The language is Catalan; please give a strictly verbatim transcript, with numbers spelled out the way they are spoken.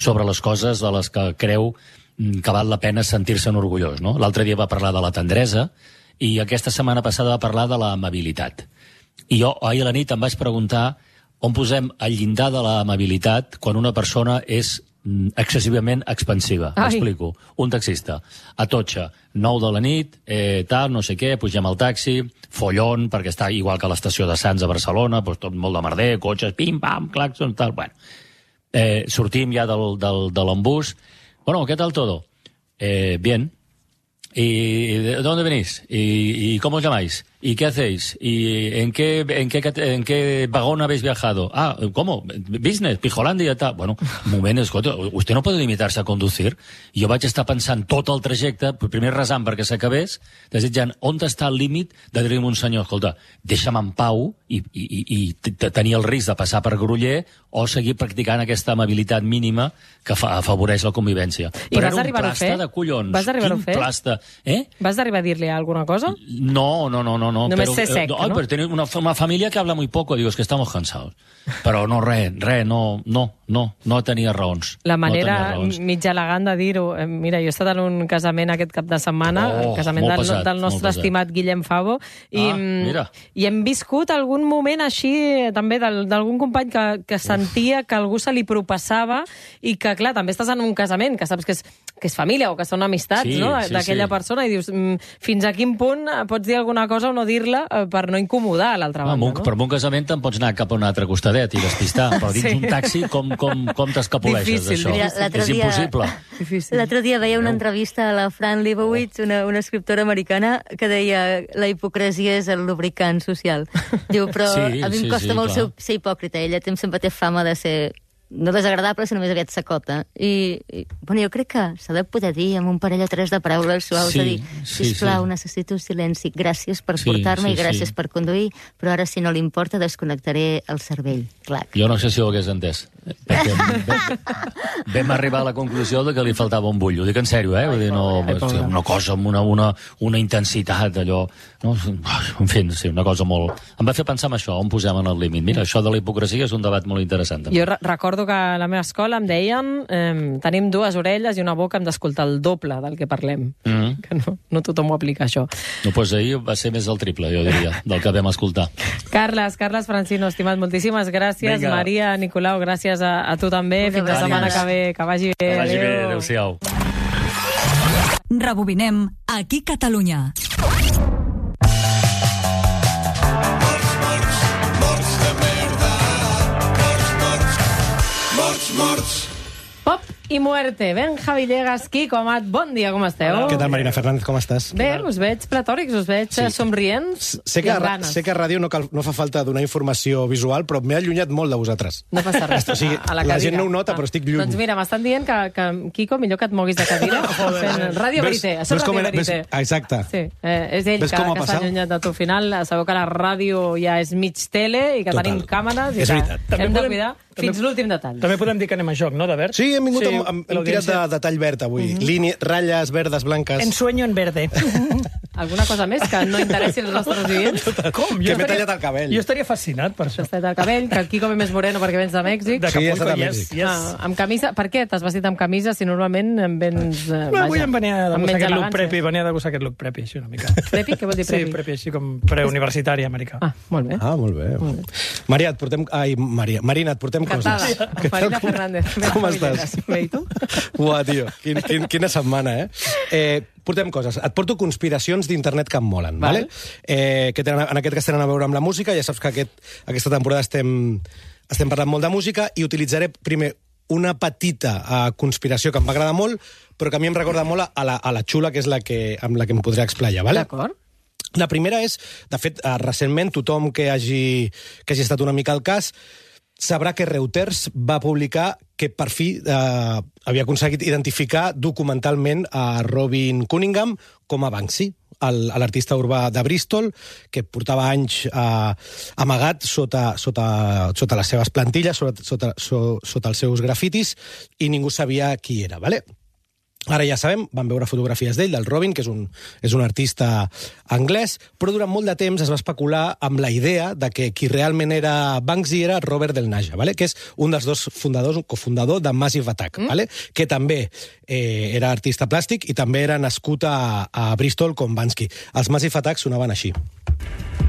sobre les coses de les que creu que val la pena sentir-se'n orgullós, no? L'altre dia va parlar de la tendresa i aquesta setmana passada va parlar de l'amabilitat. I jo ahir a la nit em vaig preguntar on posem el llindar de l'amabilitat quan una persona és excessivament expansiva. M'explico. Un taxista, a Totxa, nou de la nit, eh, tal, no sé què, pugem al taxi, follon, perquè està igual que a l'estació de Sants a Barcelona, doncs tot molt de merder, cotxes, pim-pam, claxon, tal, bueno. Eh, sortim ja del, del, de l'embús. Bueno, ¿qué tal todo? Eh, bien. ¿Y de dónde venís? ¿Y, y cómo os llamáis? ¿Y qué hacéis? ¿Y en qué, en qué, en qué vagón habéis viajado? Ah, ¿cómo? Business, Pijolandia, tal. Bueno, un moment, escolta, usted no pot limitar-se a conducir. I jo vaig estar pensant tot el trajecte, primer resant perquè s'acabés, desitjant on està el límit de dir-li a un senyor, escolta, deixa'm en pau i, i, i, i tenir el risc de passar per groller o seguir practicant aquesta amabilitat mínima que fa, afavoreix la convivència. I Però vas arribar a fer? De collons. Vas arribar a fer? Plasta. Eh? Vas arribar a dir-li alguna cosa? No, no, no, no. no Només pero, ser sec, eh, no? Ay, pero tiene una, una familia que habla muy poco. Digo, es que estamos cansados. Però no, res, res, no, no, no, no tenia raons. La manera no mig elegant de dir-ho. Mira, jo he estat en un casament aquest cap de setmana, oh, el casament del, pesat, del nostre estimat Guillem Favo, i, ah, mira. i hem viscut algun moment així, també, d'algun company que, que sentia que algú se li propassava i que, clar, també estàs en un casament, que saps que és, que és família o que són amistats, sí, no?, sí, d'aquella sí. persona, i dius, fins a quin punt pots dir alguna cosa o no dir-la per no incomodar a l'altra banda, un, no? Per un casament te'n pots anar cap a un altre costadet i despistar, però dins sí. un taxi com, com, com t'escapoleixes d'això? És dia, impossible. L'altre dia veia una entrevista a la Fran Lebowitz, una, una escriptora americana, que deia la hipocresia és el lubricant social. Diu, però sí, a mi em sí, costa sí, molt clar. ser, ser hipòcrita. Ella sempre té fama de ser no desagradable, sinó més aviat sacota. I, i bueno, jo crec que s'ha de poder dir amb un parell o tres de paraules suaus, sí, de dir, sí, sisplau, sí. necessito silenci, gràcies per sí, portar-me sí, i gràcies sí. per conduir, però ara, si no li importa, desconnectaré el cervell. Clar. Jo no sé si ho hagués entès, perquè vam, vam arribar a la conclusió de que li faltava un bull. Ho dic en sèrio, eh? Vull dir, no, una cosa amb una, una, una intensitat, allò... No? En fi, sí, una cosa molt... Em va fer pensar en això, on posem en el límit. Mira, això de la hipocresia és un debat molt interessant. També. Jo re recordo que a la meva escola em deien eh, tenim dues orelles i una boca, hem d'escoltar el doble del que parlem. Mm -hmm. Que no, no tothom ho aplica, això. No, doncs ahir va ser més del triple, jo diria, del que vam escoltar. Carles, Carles Francino, estimat, moltíssimes gràcies. Vinga. Maria, Nicolau, gràcies a, a tu també. Fins la setmana que ve. Que vagi bé. Que vagi bé. Adéu-siau. Rebobinem aquí Catalunya. Pop i muerte. Benja Villegas, Quico Amat, bon dia, com esteu? Què tal, Marina Fernández, com estàs? Bé, us veig platòrics, us veig sí. somrients sé que, i amb ganes. Sé que a ràdio no, cal, no fa falta donar informació visual, però m'he allunyat molt de vosaltres. No passa res. O sigui, a la, la gent no ho nota, ah. però estic lluny. Doncs mira, m'estan dient que, que Quico, millor que et moguis de cadira, fent Ràdio Verité. Això és Ràdio Verité. Exacte. Sí, eh, és ell que, que s'ha allunyat de tu. Al final, sabeu que la ràdio ja és mig tele i que Total. tenim càmeres i és que veritat. hem de cuidar fins l'últim detall. També podem dir que anem a joc, no, de verd? Sí, hem vingut sí, amb, amb, hem tirat de, de tall verd avui. Mm -hmm. Línia, ratlles verdes, blanques... En sueño en verde. Alguna cosa més que no interessi als nostres oients? Com? Que m'he tallat el cabell. Jo estaria fascinat per això. T'has tallat el cabell, que el Quico ve més moreno perquè vens de Mèxic. De sí, he estat a Mèxic. Mèxic. Yes. Ah, amb camisa. Per què t'has vestit amb camisa si normalment em vens... Eh, vaja, avui em venia de gustar aquest look elegància. prepi, venia de gustar aquest look prepi, així una mica. Prepi? Què vol dir prepi? Sí, prepi, així com preuniversitari americà. Ah, molt bé. Ah, molt bé. Molt bé. Maria, et portem... Ai, Maria. Marina, et portem Encantada. coses. Marina com... Fernández. Com estàs? Bé, i tu? Uah, tio, quin, quin, quina setmana, eh? eh portem coses. Et porto conspiracions d'internet que em molen, Val. vale? eh, que tenen, en aquest cas tenen a veure amb la música. Ja saps que aquest, aquesta temporada estem, estem parlant molt de música i utilitzaré primer una petita uh, conspiració que em va agradar molt, però que a mi em recorda molt a la, a la xula, que és la que, amb la que em podré explayar, vale? D'acord. La primera és, de fet, uh, recentment tothom que hagi, que hagi estat una mica al cas sabrà que Reuters va publicar que per fi eh, havia aconseguit identificar documentalment a Robin Cunningham com a Banksy, l'artista urbà de Bristol, que portava anys eh, amagat sota, sota, sota les seves plantilles, sota, sota, so, sota els seus grafitis, i ningú sabia qui era, vale? Ara ja sabem, vam veure fotografies d'ell, del Robin, que és un, és un artista anglès, però durant molt de temps es va especular amb la idea de que qui realment era Banksy era Robert Del Naja, vale? Que és un dels dos fundadors, un cofundador de Massive Attack, mm. vale? Que també eh, era artista plàstic i també era nascut a, a Bristol com Banksy. Els Massive Attack sonaven així.